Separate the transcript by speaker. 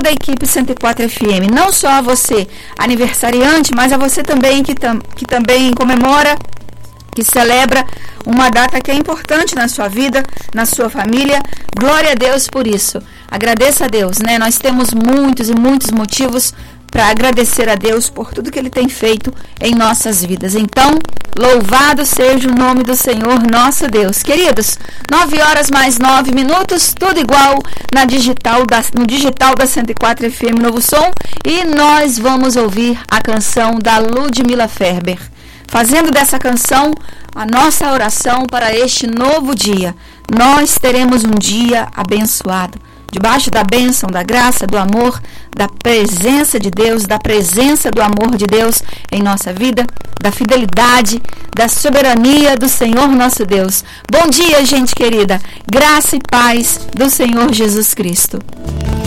Speaker 1: toda a equipe 104 FM, não só a você, aniversariante, mas a você também que também comemora, que celebra uma data que é importante na sua vida, na sua família. Glória a Deus por isso. Agradeça a Deus, né? Nós temos muitos e muitos motivos para agradecer a Deus por tudo que Ele tem feito em nossas vidas. Então, louvado seja o nome do Senhor nosso Deus. Queridos, 9h mais 9, tudo igual no digital da 104 FM Novo Som. E nós vamos ouvir a canção da Ludmila Ferber, fazendo dessa canção a nossa oração para este novo dia. Nós teremos um dia abençoado, debaixo da bênção, da graça, do amor, da presença de Deus, da presença do amor de Deus em nossa vida, da fidelidade, da soberania do Senhor nosso Deus. Bom dia, gente querida. Graça e paz do Senhor Jesus Cristo.